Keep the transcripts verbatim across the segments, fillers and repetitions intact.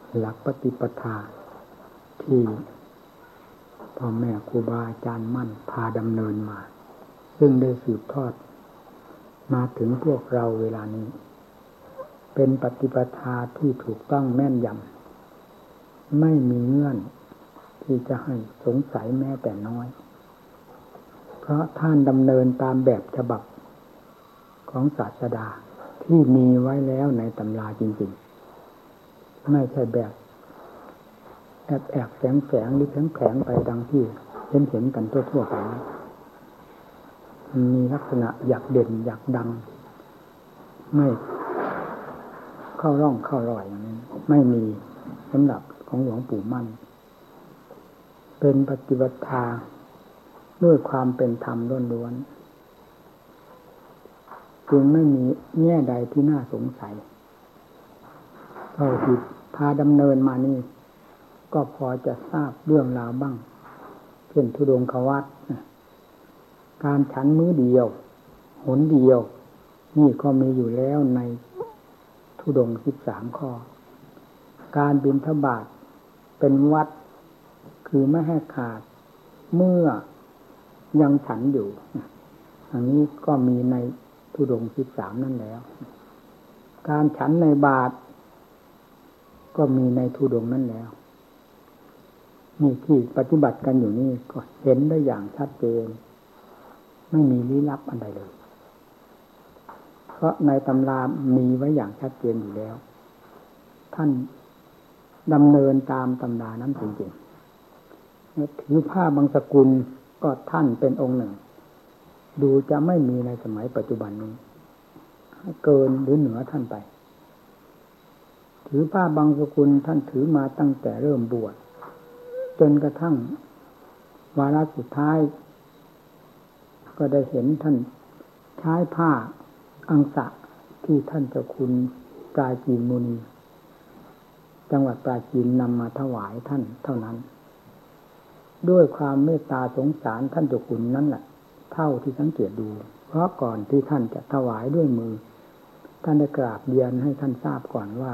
หลักปฏิปทาที่พ่อแม่ครูบาอาจารย์มั่นพาดำเนินมาซึ่งได้สืบทอดมาถึงพวกเราเวลานี้เป็นปฏิปทาที่ถูกต้องแม่นยำไม่มีเงื่อนที่จะให้สงสัยแม้แต่น้อยเพราะท่านดำเนินตามแบบฉบับของศาสดาที่มีไว้แล้วในตำราจริงๆไม่ใช่แบบแอบแอบแฝงแฝงหรือแฝงแฝงไปดังที่เห็นเห็นกันทั่วๆไปมีลักษณะอยากเด่นอยากดังไม่เข้าร่องเข้ารอยอย่างนี้ไม่มีสำหรับของหลวงปู่มั่นเป็นปฏิบัติด้วยความเป็นธรรมล้วนๆจึงไม่มีแง่ใดที่น่าสงสัยเท่าที่พาดำเนินมานี่ก็พอจะทราบเรื่องราวบ้างเช่นธุดงควัตรการฉันมื้อเดียวหนเดียวนี่ก็มีอยู่แล้วในธุดงค์สิบสามข้อการบิณฑบาตเป็นวัดคือไม่ให้ขาดเมื่อยังฉันอยู่อันนี้ก็มีในธุดงค์สิบสามนั่นแล้วการฉันในบาตรก็มีในธุดงค์นั่นแล้วนี่ที่ปฏิบัติกันอยู่นี่ก็เห็นได้อย่างชัดเจนไม่มีลี้ลับอันใดเลยเพราะในตำรามีไว้อย่างชัดเจนอยู่แล้วท่านดำเนินตามตำรานั้นจริงๆถือผ้าบางสกุลก็ท่านเป็นองค์หนึ่งดูจะไม่มีในสมัยปัจจุบันนี้เกินหรือเหนือท่านไปถือผ้าบางสกุลท่านถือมาตั้งแต่เริ่มบวชจนกระทั่งวาระสุดท้ายก็ได้เห็นท่านใช้ผ้าอังสะที่ท่านเจ้าคุณปราจีนมุนีจังหวัดปราจีนนำมาถวายท่านเท่านั้นด้วยความเมตตาสงสารท่านเจ้าคุณนั่นแหละเท่าที่สังเกตดูเพราะก่อนที่ท่านจะถวายด้วยมือท่านได้กราบเรียนให้ท่านทราบก่อนว่า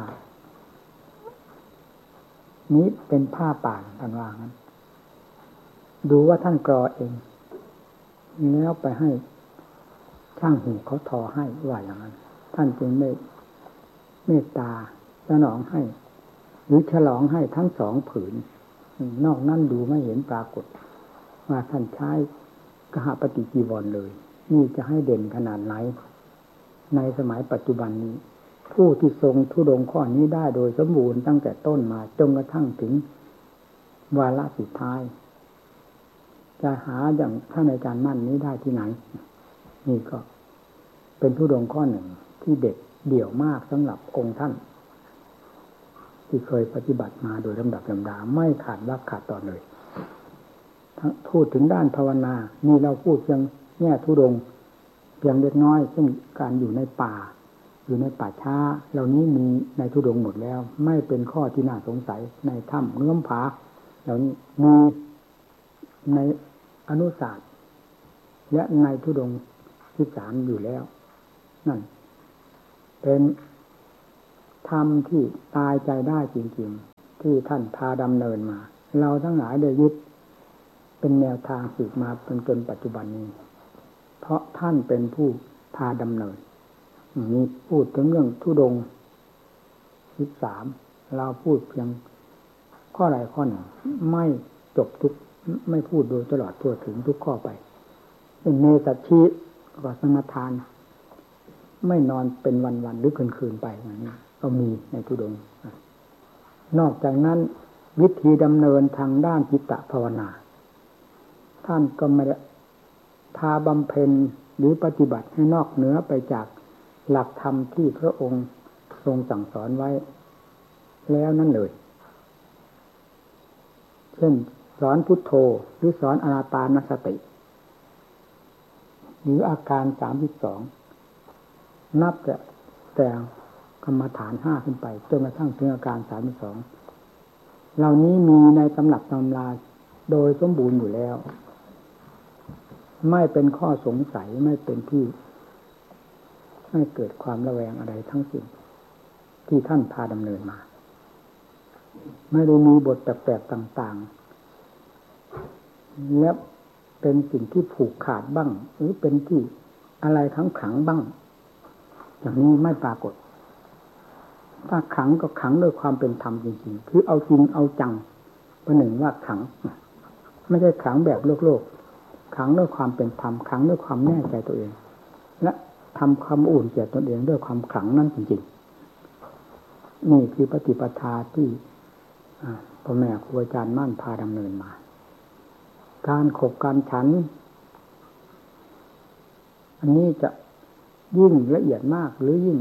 นี้เป็นผ้าป่านท่านว่างั้นดูว่าท่านกรอเองแล้วไปให้ช่างหูเขาทอให้ว่าอย่างนั้นท่านจึงได้เมตตาสนองให้หรือฉลองให้ทั้งสองผืนนอกนั้นดูไม่เห็นปรากฏว่าท่านใช้กหปฏิจีวรเลยนี่จะให้เด่นขนาดไหนในสมัยปัจจุบันนี้ผู้ที่ทรงธุดงค์ข้อนี้ได้โดยสมบูรณ์ตั้งแต่ต้นมาจนกระทั่งถึงวาระสุดท้ายจะหาอย่างท่านอาจารย์มั่นนี้ได้ที่ไหนนี่ก็เป็นธุดงค์ข้อหนึ่งที่เด็ดเดี่ยวมากสำหรับองค์ท่านที่เคยปฏิบัติมาโดยลำดับลำดาไม่ขาดวรรคขาดตอนเลยพูดถึงด้านภาวนานี่เราพูดเพียงแง่ธุดงค์เพียงเล็กน้อยซึ่งการอยู่ในป่าอยู่ในป่าช้าเหล่านี้มีในธุดงค์หมดแล้วไม่เป็นข้อที่น่าสงสัยในถ้ำเงื้อมผาเหล่านี้มีในอนุศาสตร์และในธุดงค์ที่สามอยู่แล้วนั่นเป็นธรรมที่ตายใจได้จริงๆที่ท่านพาดำเนินมาเราทั้งหลายได้ยึดเป็นแนวทางสืบมาจนจนปัจจุบันนี้เพราะท่านเป็นผู้พาดำเนินมีพูดถึงเรื่องธุดงค์สิบสามเราพูดเพียงข้อใดข้อหนึ่งไม่จบทุกไม่พูดโดยตลอดทั่วถึงทุกข้อไปเป็นเนสัชชีก็สมทานไม่นอนเป็นวันๆหรือคืนๆไปอย่างนี้ก็มีในธุดงค์นอกจากนั้นวิธีดำเนินทางด้านจิตตภาวนาท่านก็ไม่ได้พาบำเพ็ญหรือปฏิบัติให้นอกเหนือไปจากหลักธรรมที่พระองค์ทรงสั่งสอนไว้แล้วนั่นเลยเช่นสอนพุทโธหรือสอนอานาปานสติหรืออาการสามสิบสองนับแต่แต่กรรมฐานห้าขึ้นไปจนกระทั่งถึงอาการสามสิบสองเหล่านี้มีในตำรับตำราโดยสมบูรณ์อยู่แล้วไม่เป็นข้อสงสัยไม่เป็นที่ให้เกิดความระแวงอะไรทั้งสิ้นที่ท่านพาดำเนินมาไม่ได้มีบทแปลกๆต่างๆและเป็นสิ่งที่ผูกขาดบ้างหรือเป็นที่อะไรขังขังบ้างอย่างนี้ไม่ปรากฏถ้าขังก็ขังด้วยความเป็นธรรมจริงๆคือเอาจริงเอาจังประหนึ่งว่าขังไม่ใช่ขังแบบโลกโลกขังด้วยความเป็นธรรมขังด้วยความแน่ใจตัวเองและทำความอุ่นแก่ตนเองด้วยความขังนั่นจริงๆนี่คือปฏิปทาที่พ่อแม่ครูอาจารย์มั่นพาดำเนินมาการขบการฉันอันนี้จะยิ่งละเอียดมากหรือยิ่ง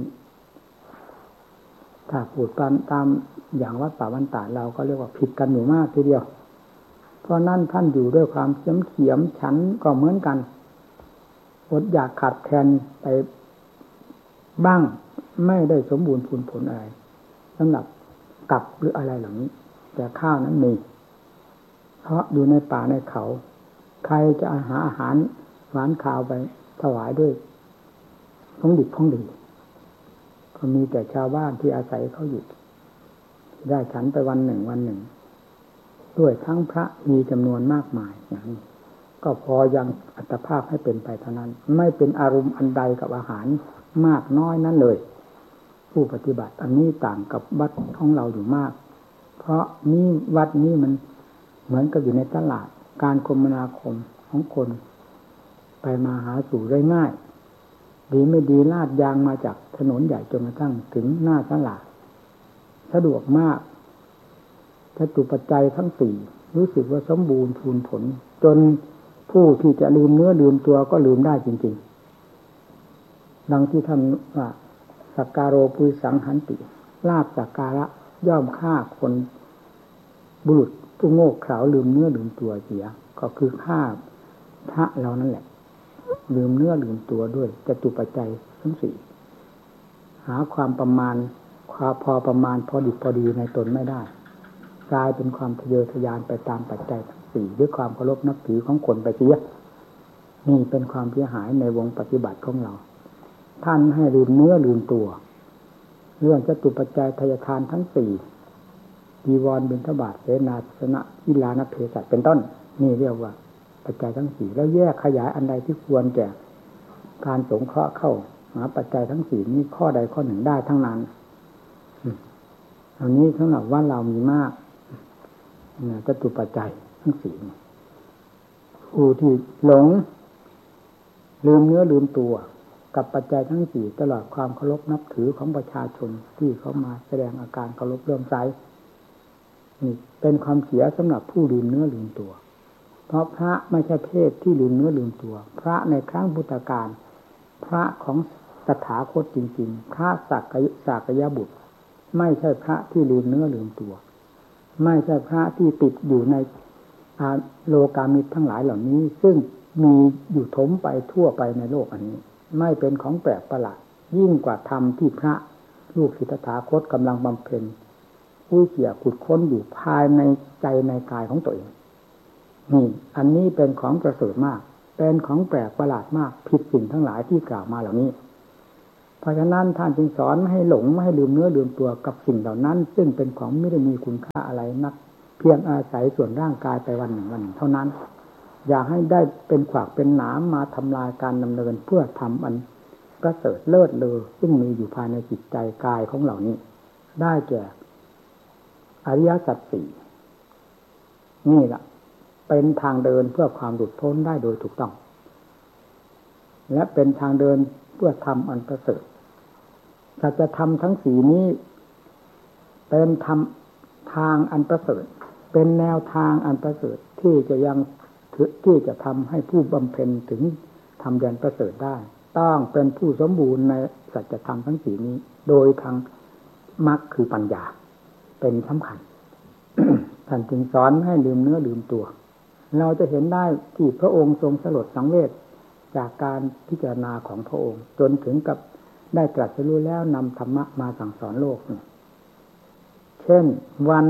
ถ้าพูดตามตามอย่างวัดป่าวันตาเราก็เรียกว่าผิดกันอยู่มากทีเดียวเพราะนั่นท่านอยู่ด้วยความเขียมเขียมฉันก็เหมือนกันอดอยากขาดแคลนไปบ้างไม่ได้สมบูรณ์พูนผลอะไรสำหรับกับหรืออะไรเหล่านี้แต่ข้าวนั้นมีเพราะอยู่ในป่าในเขาใครจะหาอาหารหวานข้าวไปถวายด้วยของดิบของดีก็มีแต่ชาวบ้านที่อาศัยเขาอยู่ได้ฉันไปวันหนึ่งวันหนึ่งด้วยทั้งพระมีจำนวนมากมายอย่างนี้ก็พอยังอัตภาพให้เป็นไปเท่านั้นไม่เป็นอารมณ์อันใดกับอาหารมากน้อยนั้นเลยผู้ปฏิบัติอันนี้ต่างกับวัดของเราอยู่มากเพราะนี่วัดนี้มันเหมือนกับอยู่ในตลาดการคมนาคมของคนไปมาหาสู่ได้ง่ายดีไม่ดีลาดยางมาจากถนนใหญ่จนกระทั่งถึงหน้าตลาดสะดวกมากจตุปัจจัยทั้งสี่รู้สึกว่าสมบูรณ์พูนผลจนผู้ที่จะลืมเนื้อลืมตัวก็ลืมได้จริงๆดังที่ท่านว่าสักการโรปุสังหันติลาภสักการะย่อมฆ่าคนบุรุษผู้โง่เขลาลืมเนื้อลืมตัวเสียก็คือฆ่าพระเรานั่นแหละลืมเนื้อลืมตัวด้วยจตุปัจจัยทั้งสี่หาความประมาณความพอประมาณพอดิบพอดีในตนไม่ได้กลายเป็นความทะเยอทะยานไปตามปัจจัยทั้งสี่ด้วยความเคารพนับถือของคนไปเสียนี่เป็นความเสียหายในวงปฏิบัติของเราท่านให้ลืมเนื้อลืมตัวเรื่องจตุปัจจัยทายทานทั้งสี่จีวรบิณฑบาตเสนาสนะวิลานเภสัชเป็นต้นนี่เรียกว่าปัจจัยทั้งสี่แล้วแยกขยายอันใดที่ควรแก่การสงเคราะห์เข้าหาปัจจัยทั้งสี่นี้ข้อใดข้อหนึ่งได้ทั้งนั้นอันนี้สำหรับว่าเรามีมากจตุปัจจัยทั้งสี่ผู้ที่หลงลืมเนื้อลืมตัวกับปัจจัยทั้งสี่ตลอดความเคารพนับถือของประชาชนที่เขามาแสดงอาการเคารพเลื่อมใสนี่เป็นความเสียสำหรับผู้ลืมเนื้อลืมตัวเพราะพระไม่ใช่เพศที่ลืมเนื้อลืมตัวพระในครั้งพุทธกาลพระของตถาคตจริงๆพระสักยสักยบุตรไม่ใช่พระที่ลืมเนื้อลืมตัวไม่ใช่พระที่ติดอยู่ในโลกามิตรทั้งหลายเหล่านี้ซึ่งมีอยู่ถมไปทั่วไปในโลกอันนี้ไม่เป็นของแปลกประหลาดยิ่งกว่าธรรมที่พระลูกศิษย์ตถาคตกำลังบำเพ็ญอุ้ยเกี่ยขุดค้นอยู่ภายในใจในกายของตัวเองนี่อันนี้เป็นของประเสริฐมากเป็นของแปลกประหลาดมากผิดสิ่งทั้งหลายที่กล่าวมาเหล่านี้เพราะฉะนั้นท่านจึงสอนไม่ให้หลงไม่ให้ลืมเนื้อลืมตัวกับสิ่งเหล่านั้นซึ่งเป็นของไม่ได้มีคุณค่าอะไรนักเพียงอาศัยส่วนร่างกายไปวันหนึ่งวันหนึ่งเท่านั้นอย่าให้ได้เป็นขวากเป็นหนามมาทำลายการดำเนินเพื่อทำอันประเสริฐเลิศเลอซึ่งมีอยู่ภายในจิตใจกายของเหล่านี้ได้แก่อริยสัจสี่นี่แหละเป็นทางเดินเพื่อความหลุดพ้นได้โดยถูกต้องและเป็นทางเดินเพื่อทำอันประเสริฐสัจธรรมทั้งสี่นี้เป็นธรรมทางอันประเสริฐเป็นแนวทางอันประเสริฐที่จะยังที่จะทำให้ผู้บำเพ็ญถึงทำแดนประเสริฐได้ต้องเป็นผู้สมบูรณ์ในสัจธรรมทั้งสี่นี้โดยทางมรรคคือปัญญาเป็นสำคัญ ท่านจึงสอนให้ลืมเนื้อลืมตัวเราจะเห็นได้ที่พระองค์ทรงสลดสังเวชจากการพิจารณาของพระองค์จนถึงกับได้ตรัสรู้แล้วนำธรรมะมาสั่งสอนโลกเช่นวัน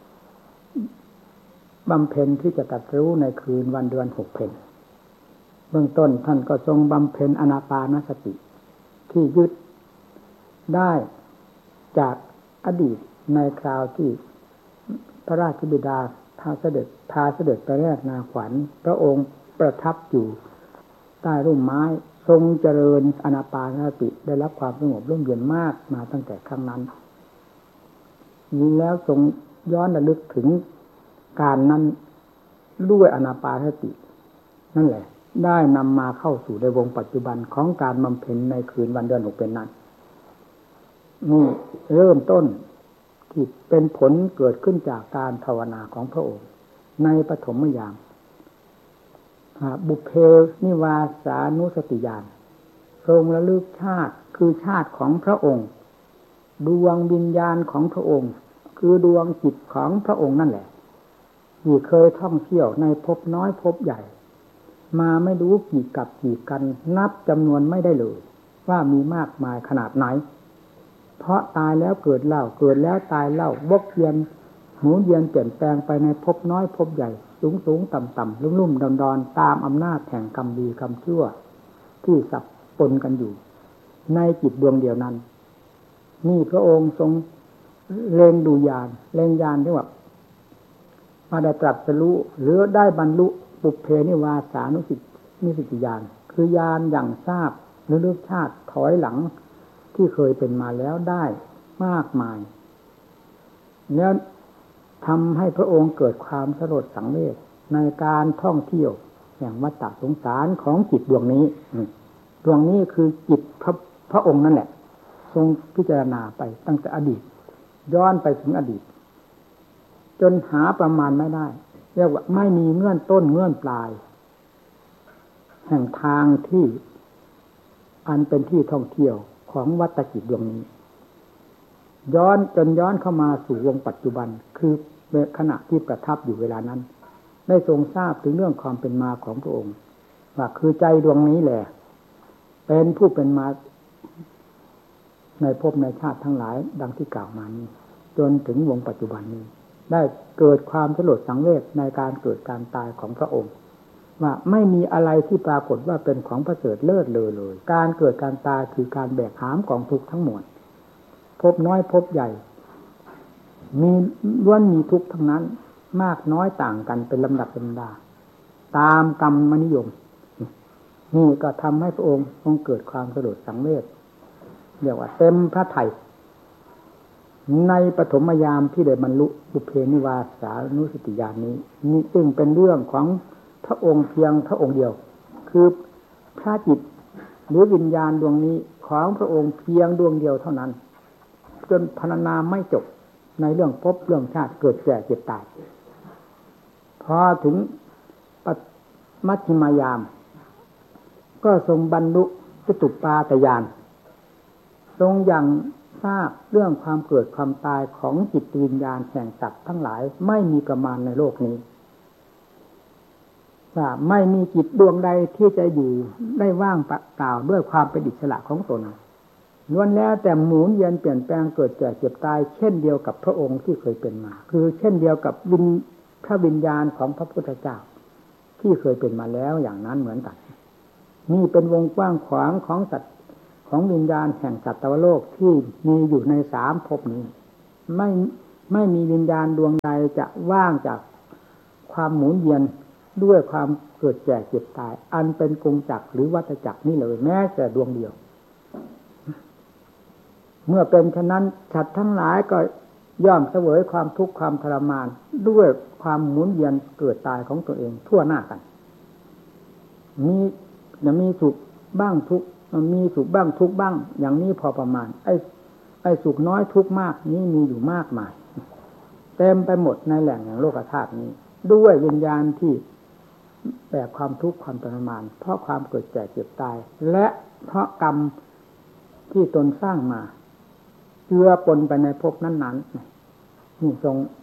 บำเพ็ญที่จะตรัสรู้ในคืนวันเดือนหกเพ็ญเบื้องต้นท่านก็ทรงบำเพ็ญอานาปานสติที่ยึดได้จากอดีตในคราวที่พระราชบิดาพาเสด็จพาเสด็จไปแรกนาขวัญพระองค์ประทับอยู่ใต้ร่มไม้ทรงเจริญอานาปานสติได้รับความสงบร่มเย็นมากมาตั้งแต่ครั้งนั้นแล้วทรงย้อนระลึกถึงการนั้นด้วยอานาปานสตินั่นแหละได้นำมาเข้าสู่ในวงปัจจุบันของการบำเพ็ญในคืนวันเดือนหกเป็นนั้นนี่เริ่มต้นที่เป็นผลเกิดขึ้นจากการภาวนาของพระองค์ในปฐมยามบุพเพนิวาสานุสติญาณทรงระลึกชาติคือชาติของพระองค์ดวงวิญญาณของพระองค์คือดวงจิตของพระองค์นั่นแหละที่เคยท่องเที่ยวในภพน้อยภพใหญ่มาไม่รู้กี่กับกี่กันนับจำนวนไม่ได้เลยว่ามีมากมายขนาดไหนเพราะตายแล้วเกิดเล่าเกิดแล้วตายเล่าวกเวียนหมุนเวียนเปลี่ยนแปลงไปในภพน้อยภพใหญ่สูงสูงต่ำต่ำลุ่มลุ่มดอนดอนตามอำนาจแห่งกรรมดีกรรมชั่วที่สับปนกันอยู่ในจิตดวงเดียวนั้นนี่พระองค์ทรงเล็งดูญาณเล็งญาณที่ว่ามาได้ตรัสรู้หรือได้บรรลุปุพเพนิวาสานุสตินิสติญาณคือญาณอย่างทราบหรือลึกชาติถอยหลังที่เคยเป็นมาแล้วได้มากมายแล้วทำให้พระองค์เกิดความสลดสังเวชในการท่องเที่ยวแห่งวัฏสงสารของจิตดวงนี้ดวงนี้คือจิตพระพระองค์นั่นแหละทรงพิจารณาไปตั้งแต่อดีตย้อนไปถึงอดีตจนหาประมาณไม่ได้เรียกว่าไม่มีเงื่อนต้นเงื่อนปลายแห่งทางที่อันเป็นที่ท่องเที่ยวของวัฏจิตดวงนี้ย้อนจนย้อนเข้ามาสู่วงปัจจุบันคือขณะที่ประทับอยู่เวลานั้นได้ทรงทราบถึงเรื่องความเป็นมาของพระองค์ว่าคือใจดวงนี้แหละเป็นผู้เป็นมาในภพในชาติทั้งหลายดังที่กล่าวมานี้จนถึงวงปัจจุบันนี้ได้เกิดความสลดสังเวชในการเกิดการตายของพระองค์ว่าไม่มีอะไรที่ปรากฏว่าเป็นของประเสริฐเลิศเลอเลยการเกิดการตายคือการแบกหามกองทุกข์ทั้งหมดภพน้อยภพใหญ่มีล้วนมีทุกข์ทั้งนั้นมากน้อยต่างกันเป็นลำดับลำดาตามกรรมนิยมนี่ก็ทำให้พระองค์ทรงเกิดความสลดสังเวชเรียกว่าเต็มพระทัยในปฐมยามที่ได้บรรลุบุพเพนิวาสานุสติญาณนี้นี่ซึ่งเป็นเรื่องของพระองค์เพียงพระองค์เดียวคือพระจิตหรือวิญญาณดวงนี้ของพระองค์เพียงดวงเดียวเท่านั้นจนพรรณนาไม่จบในเรื่องภพเรื่องชาติเกิดแก่เจ็บตายพอถึงมัชฌิมยามก็ทรงบรรลุจตุปาตญาณทรงยังทราบเรื่องความเกิดความตายของจิตวิญญาณแห่งสัตว์ทั้งหลายไม่มีประมาณในโลกนี้ว่าไม่มีจิตดวงใดที่จะอยู่ได้ว่างเปล่าด้วยความเป็นอิสระของตนล้วนแล้วแต่หมุนเวียนเปลี่ยนแปลงเกิดแก่เจ็บตายเช่นเดียวกับพระองค์ที่เคยเป็นมาคือเช่นเดียวกับวิญพระวิญญาณของพระพุทธเจ้าที่เคยเป็นมาแล้วอย่างนั้นเหมือนกันนี่เป็นวงกว้างขวางของสัตว์ของวิญญาณแห่งสัตวโลกที่มีอยู่ในสามภพนี้ไม่ไม่มีวิญญาณดวงใดจะว่างจากความหมุนเวียนด้วยความเกิดแก่เจ็บตายอันเป็นกงจักรหรือวัฏจักรนี่เลยแม้แต่ดวงเดียวเมื่อเป็นฉะนั้นสัตว์ทั้งหลายก็ย่อมเสวยความทุกข์ความทรมานด้วยความหมุนเวียนเกิดตายของตัวเองทั่วหน้ากันมีจะมีสุขบ้างทุกข์มีสุขบ้างทุกข์บ้างอย่างนี้พอประมาณไอ้ไอ้สุขน้อยทุกข์มากนี่มีอยู่มากมายเต็มไปหมดในแหล่งแห่งโลกธาตุนี้ด้วยวิญญาณที่แบกความทุกข์ความทรมานเพราะความเกิดแก่เจ็บตายและเพราะกรรมที่ตนสร้างมาเจือปนไปในภพนั้นๆนี่ทรง